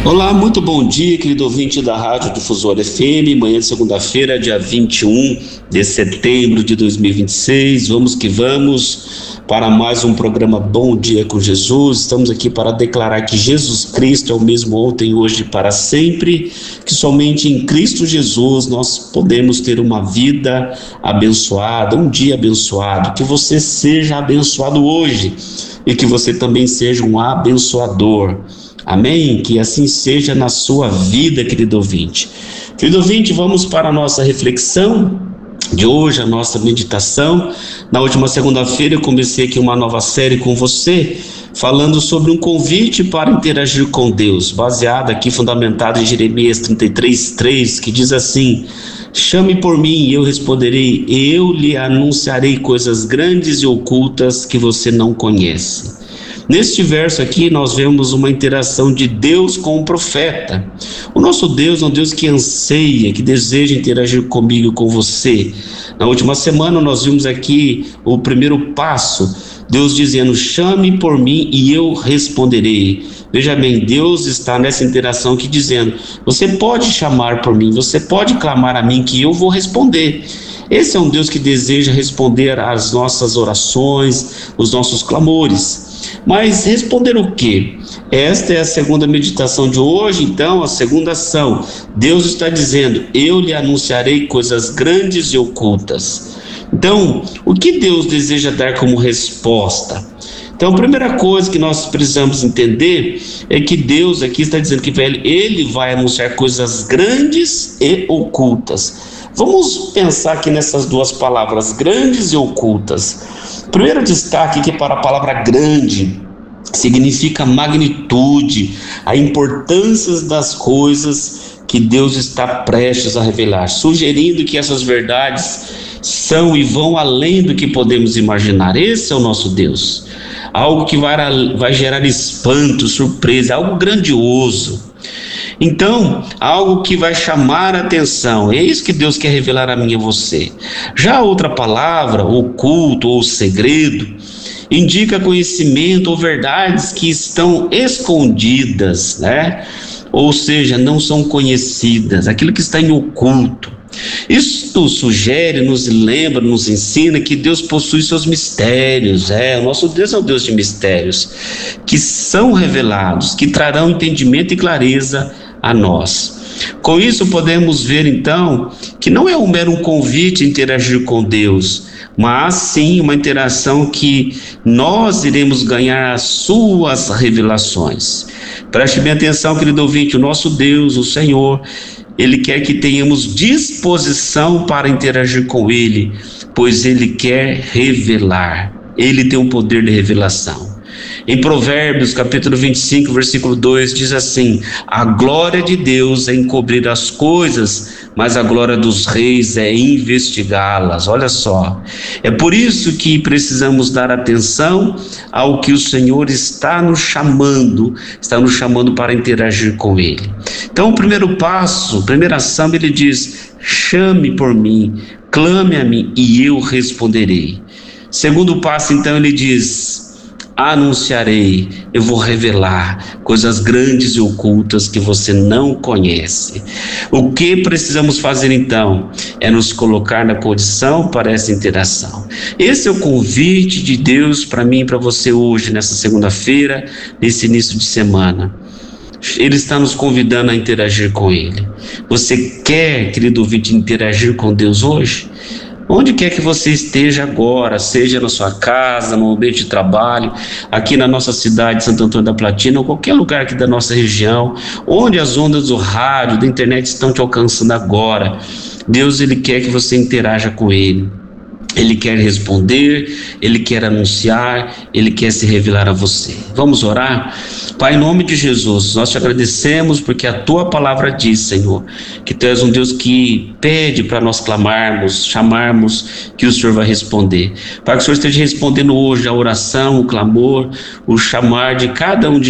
Olá, muito bom dia, querido ouvinte da Rádio Difusora FM, manhã de segunda-feira, dia 21 de setembro de 2026. Vamos que vamos para mais um programa Bom Dia com Jesus. Estamos aqui para declarar que Jesus Cristo é o mesmo ontem, hoje e para sempre, que somente em Cristo Jesus nós podemos ter uma vida abençoada, um dia abençoado. Que você seja abençoado hoje e que você também seja um abençoador. Amém? Que assim seja na sua vida, querido ouvinte. Querido ouvinte, vamos para a nossa reflexão de hoje, a nossa meditação. Na última segunda-feira eu comecei aqui uma nova série com você, falando sobre um convite para interagir com Deus, baseado aqui, fundamentado em Jeremias 33:3, que diz assim: chame por mim e eu responderei, eu lhe anunciarei coisas grandes e ocultas que você não conhece. Neste verso aqui nós vemos uma interação de Deus com o profeta. O nosso Deus é um Deus que anseia, que deseja interagir comigo e com você. Na última semana nós vimos aqui o primeiro passo, Deus dizendo: chame por mim e eu responderei. Veja bem, Deus está nessa interação aqui dizendo: você pode chamar por mim, você pode clamar a mim que eu vou responder. Esse é um Deus que deseja responder às nossas orações, os nossos clamores. Mas responder o quê? Esta é a segunda meditação de hoje, então, a segunda ação. Deus está dizendo: eu lhe anunciarei coisas grandes e ocultas. Então, o que Deus deseja dar como resposta? Então, a primeira coisa que nós precisamos entender é que Deus aqui está dizendo que Ele vai anunciar coisas grandes e ocultas. Vamos pensar aqui nessas duas palavras, grandes e ocultas. O primeiro destaque aqui para a palavra grande significa magnitude, a importância das coisas que Deus está prestes a revelar, sugerindo que essas verdades são e vão além do que podemos imaginar. Esse é o nosso Deus, algo que vai gerar espanto, surpresa, algo grandioso. Então, algo que vai chamar a atenção, é isso que Deus quer revelar a mim e a você. Já a outra palavra, oculto ou segredo, indica conhecimento ou verdades que estão escondidas, né? Ou seja, não são conhecidas, aquilo que está em oculto. Isto sugere, nos lembra, nos ensina que Deus possui seus mistérios. O nosso Deus é um Deus de mistérios, que são revelados, que trarão entendimento e clareza a nós. Com isso podemos ver então que não é um mero convite a interagir com Deus, mas sim uma interação que nós iremos ganhar as suas revelações. Preste bem atenção, querido ouvinte, o nosso Deus, o Senhor, Ele quer que tenhamos disposição para interagir com Ele, pois Ele quer revelar, Ele tem um poder de revelação. Em Provérbios, capítulo 25, versículo 2, diz assim: a glória de Deus é encobrir as coisas, mas a glória dos reis é investigá-las. Olha só, é por isso que precisamos dar atenção ao que o Senhor está nos chamando para interagir com Ele. Então, o primeiro passo, a primeira ação, Ele diz: chame por mim, clame a mim e eu responderei. Segundo passo, então, Ele diz: anunciarei, eu vou revelar coisas grandes e ocultas que você não conhece. O que precisamos fazer então? É nos colocar na posição para essa interação. Esse é o convite de Deus para mim e para você hoje, nessa segunda-feira, nesse início de semana. Ele está nos convidando a interagir com Ele. Você quer, querido ouvinte, interagir com Deus hoje? Onde quer que você esteja agora, seja na sua casa, no ambiente de trabalho, aqui na nossa cidade, Santo Antônio da Platina, ou qualquer lugar aqui da nossa região, onde as ondas do rádio, da internet estão te alcançando agora, Deus, Ele quer que você interaja com Ele. Ele quer responder, Ele quer anunciar, Ele quer se revelar a você. Vamos orar? Pai, em nome de Jesus, nós te agradecemos porque a Tua palavra diz, Senhor, que Tu és um Deus que pede para nós clamarmos, chamarmos, que o Senhor vai responder. Pai, que o Senhor esteja respondendo hoje a oração, o clamor, o chamar de cada um de